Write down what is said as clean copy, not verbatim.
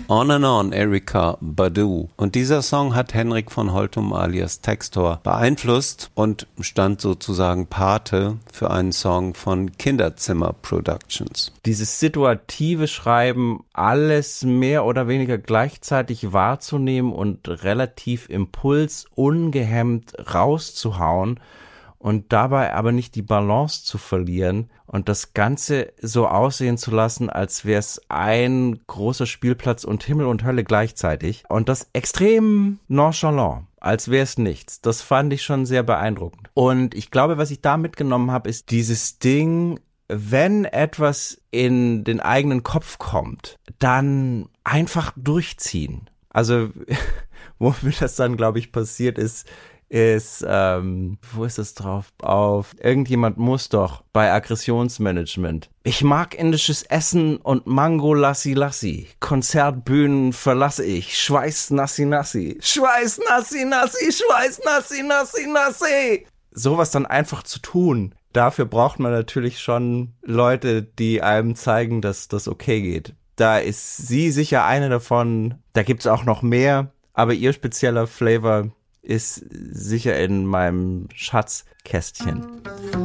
On and On, Erykah Badu. Und dieser Song hat Henrik von Holtum alias Textor beeinflusst und stand sozusagen Pate für einen Song von Kinderzimmer Productions. Dieses situative Schreiben, alles mehr oder weniger gleichzeitig wahrzunehmen und relativ impulsungehemmt rauszuhauen und dabei aber nicht die Balance zu verlieren und das Ganze so aussehen zu lassen, als wäre es ein großer Spielplatz und Himmel und Hölle gleichzeitig. Und das extrem nonchalant, als wäre es nichts. Das fand ich schon sehr beeindruckend. Und ich glaube, was ich da mitgenommen habe, ist dieses Ding, wenn etwas in den eigenen Kopf kommt, dann einfach durchziehen. Also, wo mir das dann, glaube ich, passiert ist, wo ist das drauf? Auf irgendjemand muss doch bei Aggressionsmanagement. Ich mag indisches Essen und Mango Lassi Lassi. Konzertbühnen verlasse ich. Schweiß Nassi Nassi. Schweiß Nassi Nassi. Schweiß Nassi Nassi Nassi. Sowas dann einfach zu tun. Dafür braucht man natürlich schon Leute, die einem zeigen, dass das okay geht. Da ist sie sicher eine davon. Da gibt's auch noch mehr. Aber ihr spezieller Flavor ist sicher in meinem Schatzkästchen.